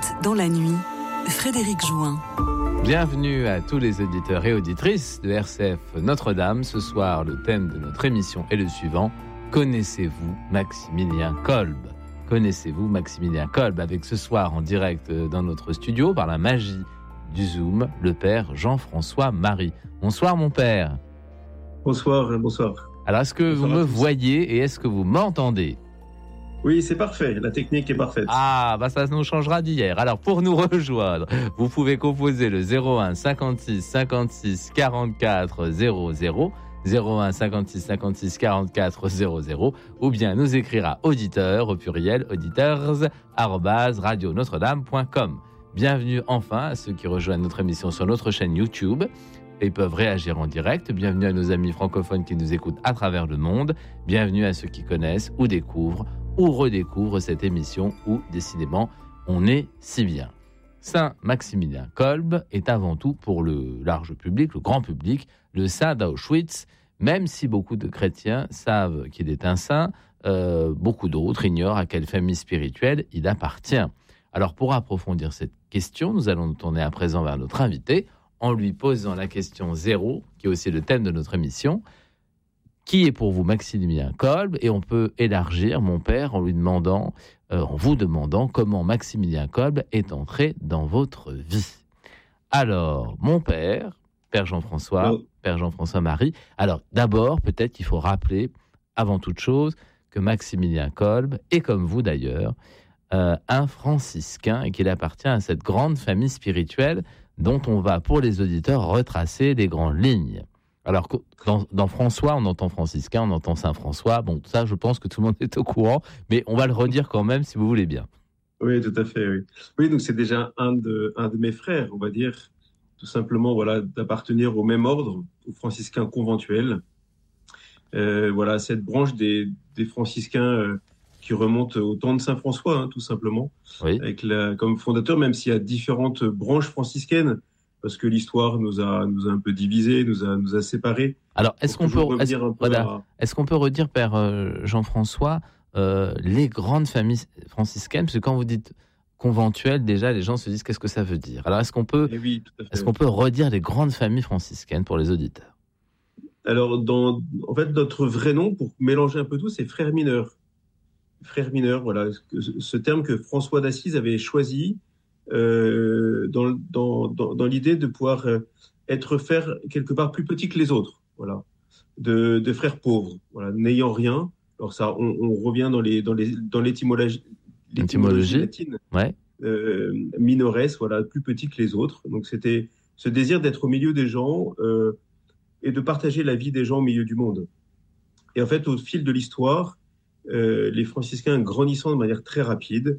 poète dans la nuit, Frédéric Jouin. Bienvenue à tous les auditeurs et auditrices de RCF Notre-Dame. Ce soir, le thème de notre émission est le suivant. Connaissez-vous Maximilien Kolb ? Connaissez-vous Maximilien Kolb ? Avec ce soir en direct dans notre studio, par la magie du Zoom, le père Jean-François Marie. Bonsoir mon père. Bonsoir, bonsoir. Alors est-ce que vous me voyez et est-ce que vous m'entendez ? Oui, c'est parfait, la technique est parfaite. Ah, ça nous changera d'hier. Alors, pour nous rejoindre, vous pouvez composer le 01 56 56 44 00, 01 56 56 44 00, ou bien nous écrire à auditeurs, au pluriel, auditeurs, @radionotre-dame.com. Bienvenue enfin à ceux qui rejoignent notre émission sur notre chaîne YouTube et peuvent réagir en direct. Bienvenue à nos amis francophones qui nous écoutent à travers le monde. Bienvenue à ceux qui connaissent ou découvrent ou redécouvre cette émission où, décidément, on est si bien. Saint Maximilien Kolb est avant tout, pour le large public, le grand public, le saint d'Auschwitz, même si beaucoup de chrétiens savent qu'il est un saint, beaucoup d'autres ignorent à quelle famille spirituelle il appartient. Alors, pour approfondir cette question, nous allons nous tourner à présent vers notre invité, en lui posant la question 0, qui est aussi le thème de notre émission. Qui est pour vous Maximilien Kolb ? Et on peut élargir, mon père, en vous demandant comment Maximilien Kolb est entré dans votre vie. Alors, mon père Jean-François, père Jean-François Marie. Alors, d'abord, peut-être qu'il faut rappeler, avant toute chose, que Maximilien Kolb est, comme vous d'ailleurs, un franciscain et qu'il appartient à cette grande famille spirituelle dont on va, pour les auditeurs, retracer les grandes lignes. Alors, dans François, on entend franciscain, on entend Saint-François. Bon, ça, je pense que tout le monde est au courant, mais on va le redire quand même, si vous voulez bien. Oui, tout à fait, oui. Oui, donc c'est déjà un de mes frères, on va dire, tout simplement, voilà, d'appartenir au même ordre, aux franciscains conventuels. Voilà, cette branche des franciscains qui remonte au temps de Saint-François, tout simplement, oui. Avec comme fondateur, même s'il y a différentes branches franciscaines, parce que l'histoire nous a un peu divisés, nous a séparés. Alors, est-ce qu'on peut redire, père Jean-François, les grandes familles franciscaines, parce que quand vous dites conventuelles, déjà les gens se disent qu'est-ce que ça veut dire. Alors, est-ce qu'on peut redire les grandes familles franciscaines pour les auditeurs ? Alors, en fait, notre vrai nom, pour mélanger un peu tout, c'est frères mineurs. Frères mineurs, voilà, ce terme que François d'Assise avait choisi dans l'idée de pouvoir être frère quelque part plus petit que les autres, voilà, de frères pauvres, voilà, n'ayant rien. Alors ça, on revient dans l'étymologie latine, ouais. Minores, voilà, plus petit que les autres. Donc c'était ce désir d'être au milieu des gens et de partager la vie des gens au milieu du monde. Et en fait, au fil de l'histoire, les franciscains grandissant de manière très rapide,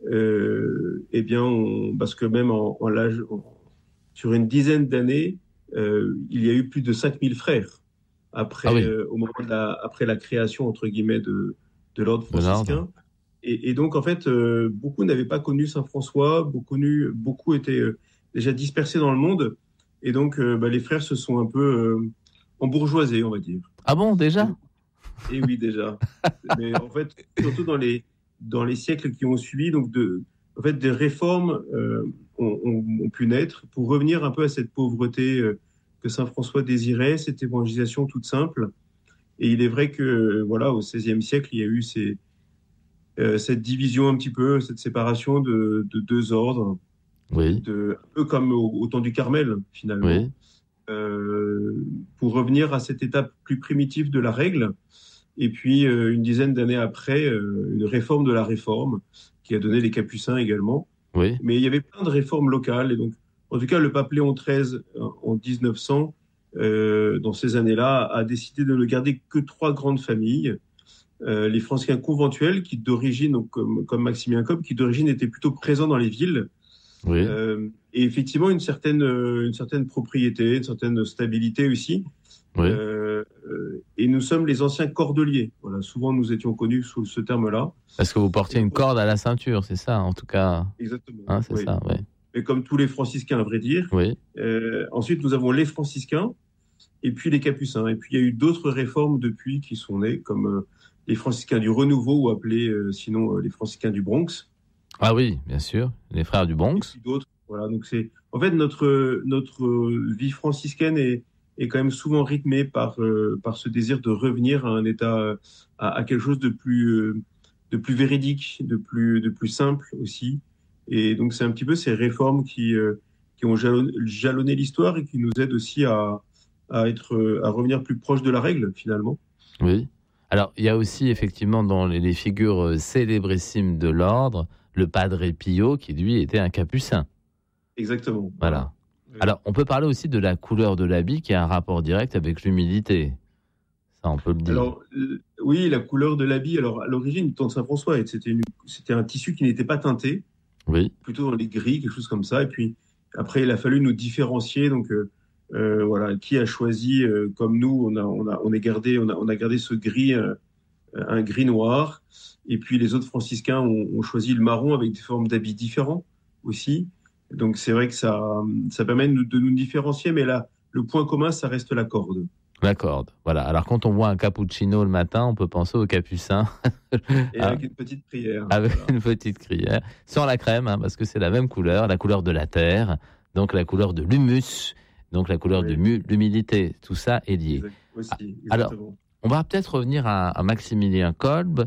parce que même sur une dizaine d'années, il y a eu plus de 5000 frères au moment après la création, entre guillemets, de l'ordre franciscain. Et donc, en fait, beaucoup n'avaient pas connu Saint-François, beaucoup étaient déjà dispersés dans le monde. Et donc, les frères se sont un peu embourgeoisés, on va dire. Ah bon, déjà ? Et oui, déjà. Mais en fait, surtout dans les siècles qui ont suivi, donc des réformes ont pu naître pour revenir un peu à cette pauvreté que Saint François désirait, cette évangélisation toute simple. Et il est vrai que voilà, au XVIe siècle, il y a eu cette division un petit peu, cette séparation de deux ordres, oui. Un peu comme au temps du Carmel finalement, oui. Pour revenir à cette étape plus primitive de la règle. Et puis, une dizaine d'années après, une réforme de la réforme qui a donné les Capucins également. Oui. Mais il y avait plein de réformes locales. Et donc, en tout cas, le pape Léon XIII, en 1900, dans ces années-là, a décidé de ne garder que 3 grandes familles. Les franciscains conventuels, qui d'origine, donc, comme Maximilien Kolb, qui d'origine étaient plutôt présents dans les villes. Oui. Et effectivement, une certaine propriété, une certaine stabilité aussi. Oui. Et nous sommes les anciens cordeliers. Voilà, souvent nous étions connus sous ce terme-là. Parce que vous portiez une corde à la ceinture, c'est ça, en tout cas. Exactement. C'est ça, oui. Mais comme tous les franciscains, à vrai dire. Oui. Ensuite, nous avons les franciscains et puis les capucins. Et puis, il y a eu d'autres réformes depuis qui sont nées, comme les franciscains du Renouveau, ou appelés sinon les franciscains du Bronx. Ah oui, bien sûr, les frères du Bronx. Et puis d'autres. Voilà, donc c'est en fait notre vie franciscaine est quand même souvent rythmée par ce désir de revenir à un état à quelque chose de plus véridique, de plus simple aussi. Et donc c'est un petit peu ces réformes qui ont jalonné l'histoire et qui nous aident aussi à revenir plus proche de la règle finalement. Oui. Alors, il y a aussi effectivement dans les figures célébrissimes de l'ordre, le Padre Pio, qui lui était un capucin. Exactement. Voilà. Oui. Alors, on peut parler aussi de la couleur de l'habit qui a un rapport direct avec l'humilité. Ça, on peut le dire. Alors, oui, la couleur de l'habit. Alors, à l'origine du temps de Saint-François, c'était un tissu qui n'était pas teinté, Oui, plutôt dans les gris, quelque chose comme ça. Et puis, après, il a fallu nous différencier. Donc, voilà, qui a choisi, comme nous, on a gardé ce gris, un gris noir. Et puis, les autres franciscains ont choisi le marron avec des formes d'habits différents aussi. Donc, c'est vrai que ça permet de nous différencier. Mais là, le point commun, ça reste la corde. la corde. Voilà. Alors, quand on voit un cappuccino le matin, on peut penser au capucin. Et avec une petite prière. Avec Voilà. une petite cuillère. Sans la crème, parce que c'est la même couleur, la couleur de la terre, donc la couleur de l'humus, donc la couleur Oui. de l'humilité. Tout ça est lié. Aussi, Alors, exactement. on va peut-être revenir à Maximilien Kolb.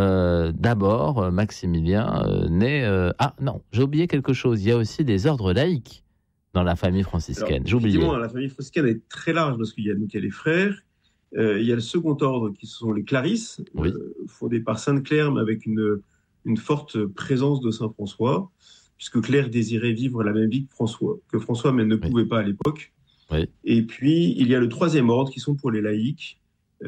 D'abord, Maximilien naît... Ah non, j'ai oublié quelque chose. Il y a aussi des ordres laïques dans la famille franciscaine. J'ai oublié. Effectivement, la famille franciscaine est très large parce donc, il y a les frères, il y a le second ordre qui sont les Clarisses, Oui. fondés par Sainte Claire, mais avec une forte présence de Saint François, puisque Claire désirait vivre la même vie que François, mais ne pouvait pas à l'époque. Oui. Et puis, il y a le troisième ordre qui sont pour les laïcs,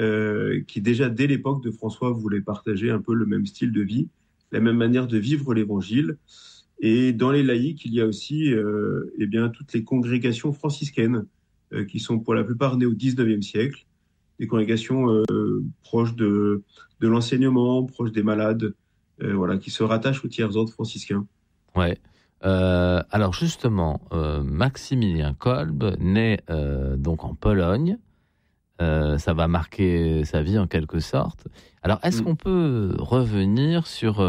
qui déjà dès l'époque de François voulaient partager un peu le même style de vie, la même manière de vivre l'évangile. Et dans les laïcs, il y a aussi eh bien, toutes les congrégations franciscaines qui sont pour la plupart nées au XIXe siècle, des congrégations proches de l'enseignement, proches des malades, voilà, qui se rattachent au tiers-ordre franciscain. Ouais. Alors justement, Maximilien Kolb naît donc en Pologne. Ça va marquer sa vie en quelque sorte. Alors, est-ce qu'on peut revenir sur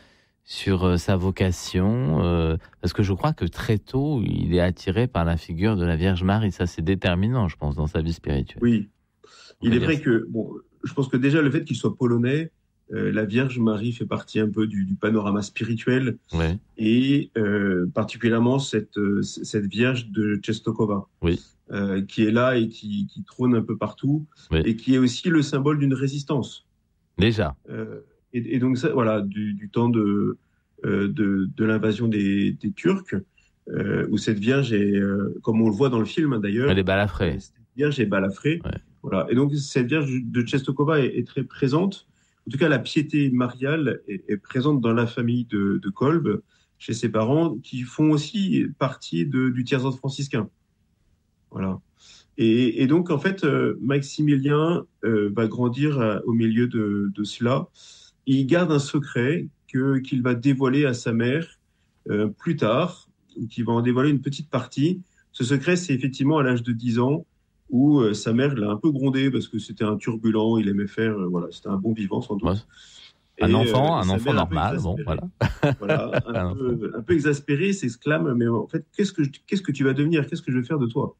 sa vocation parce que je crois que très tôt, il est attiré par la figure de la Vierge Marie. Ça, c'est déterminant, je pense, dans sa vie spirituelle. Oui. Il est vrai que, bon, je pense que déjà le fait qu'il soit polonais, la Vierge Marie fait partie un peu du panorama spirituel. Ouais. Et particulièrement cette Vierge de Częstochowa, Oui. qui est là et qui trône un peu partout, Oui. et qui est aussi le symbole d'une résistance. Déjà. Et donc, ça, voilà, du temps de l'invasion des Turcs, où cette Vierge est, comme on le voit dans le film d'ailleurs, Elle est balafrée. cette Vierge est balafrée. Ouais. Voilà. Et donc, cette Vierge de Częstochowa est très présente. En tout cas, la piété mariale est présente dans la famille de Kolb, chez ses parents, qui font aussi partie du tiers-ordre franciscain. Voilà. Et donc, en fait, Maximilien va grandir au milieu de cela. Il garde un secret qu'il va dévoiler à sa mère plus tard, ou qu'il va en dévoiler une petite partie. Ce secret, c'est effectivement à l'âge de 10 ans, où sa mère l'a un peu grondé parce que c'était un turbulent, il aimait faire, voilà, c'était un bon vivant sans doute. Ouais. Un enfant normal, bon, voilà. Voilà, un peu exaspéré, s'exclame, mais en fait, qu'est-ce que tu vas devenir? Qu'est-ce que je vais faire de toi?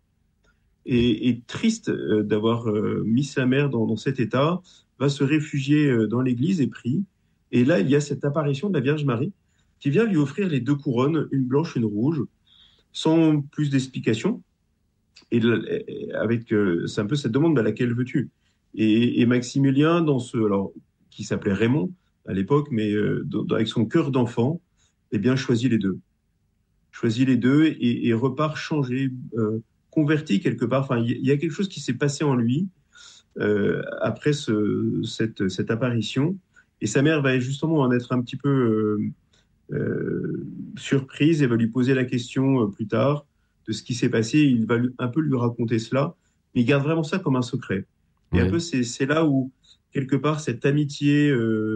Et triste d'avoir mis sa mère dans cet état, va se réfugier dans l'église et prie. Et là, il y a cette apparition de la Vierge Marie qui vient lui offrir les deux couronnes, une blanche, une rouge, sans plus d'explication. Et avec, c'est un peu cette demande, laquelle veux-tu? Et Maximilien, qui s'appelait Raymond à l'époque, mais avec son cœur d'enfant, eh bien, choisit les deux. Choisit les deux et repart changé, converti quelque part. Enfin, il y a quelque chose qui s'est passé en lui après cette apparition. Et sa mère va justement en être un petit peu surprise et va lui poser la question plus tard de ce qui s'est passé. Il va un peu lui raconter cela, mais il garde vraiment ça comme un secret. Et un peu, c'est là où, quelque part, cette amitié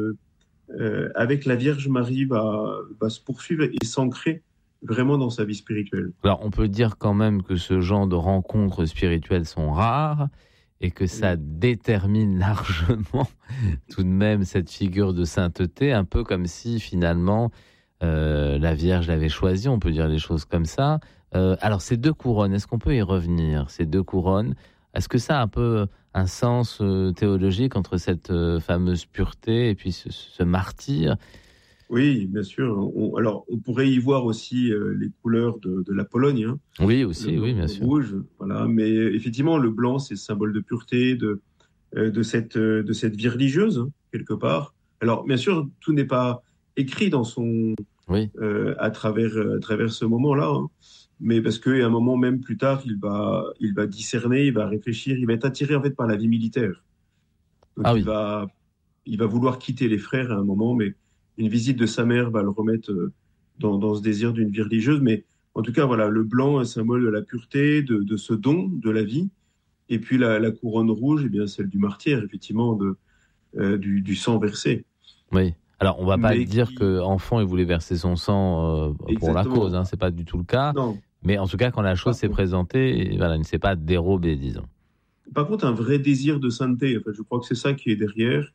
avec la Vierge Marie va se poursuivre et s'ancrer vraiment dans sa vie spirituelle. Alors, on peut dire quand même que ce genre de rencontres spirituelles sont rares et que ça détermine largement tout de même cette figure de sainteté, un peu comme si finalement la Vierge l'avait choisi, on peut dire les choses comme ça. Alors, ces 2 couronnes, est-ce qu'on peut y revenir? Ces 2 couronnes, est-ce que ça a un peu un sens théologique entre cette fameuse pureté et puis ce martyre? Oui, bien sûr. Alors, on pourrait y voir aussi les couleurs de la Pologne, hein. Oui, aussi, Le oui, bien sûr. rouge, voilà. Mais effectivement, le blanc, c'est le symbole de pureté, de cette vie religieuse, hein, quelque part. Alors, bien sûr, tout n'est pas écrit Oui, à travers ce moment-là, hein. Mais parce qu'à un moment même plus tard, il va discerner, il va réfléchir, il va être attiré en fait par la vie militaire. Donc ah oui, il va vouloir quitter les frères à un moment, mais une visite de sa mère va le remettre dans ce désir d'une vie religieuse. Mais en tout cas, voilà, le blanc est un symbole de la pureté, de ce don de la vie. Et puis la couronne rouge, eh bien, celle du martyr, effectivement, du sang versé. oui. Alors, on va pas Mais dire qui... qu'enfant, il voulait verser son sang pour la cause, Exactement. hein, c'est pas du tout le cas. Non. Mais en tout cas, quand la chose Par s'est contre, présentée, voilà, il ne s'est pas dérobé, disons. par contre, un vrai désir de sainteté. En fait, je crois que c'est ça qui est derrière.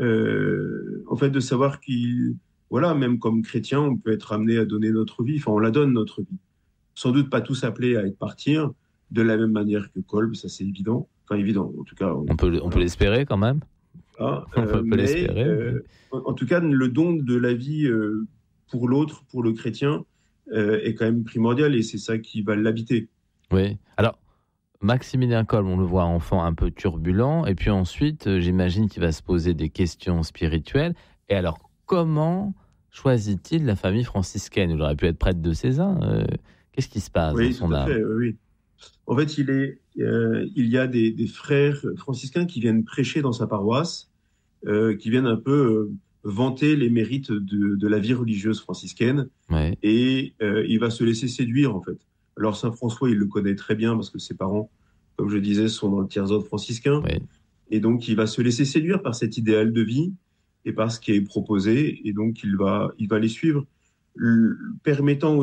En fait, de savoir qu'il, voilà, même comme chrétien, on peut être amené à donner notre vie. Enfin, on la donne notre vie. Sans doute pas tous appelés à être partir de la même manière que Kolb, ça c'est évident. Enfin, évident, en tout cas. On peut Voilà. l'espérer quand même. Ah, On peut mais l'espérer. Oui. en tout cas, le don de la vie pour l'autre, pour le chrétien, est quand même primordial et c'est ça qui va l'habiter. Oui. Alors, Maximilien Kolb, on le voit enfant un peu turbulent, et puis ensuite, j'imagine qu'il va se poser des questions spirituelles. Et alors, comment choisit-il la famille franciscaine? Il aurait pu être prêtre de Cézanne. Qu'est-ce qui se passe dans Oui, son tout à âme? fait. Oui. En fait, il y a des frères franciscains qui viennent prêcher dans sa paroisse, qui viennent un peu vanter les mérites de la vie religieuse franciscaine, Oui, et il va se laisser séduire en fait. Alors Saint François, il le connaît très bien parce que ses parents, comme je disais, sont dans le tiers-ordre franciscain, oui. et donc il va se laisser séduire par cet idéal de vie et par ce qui est proposé, et donc il va les suivre, permettant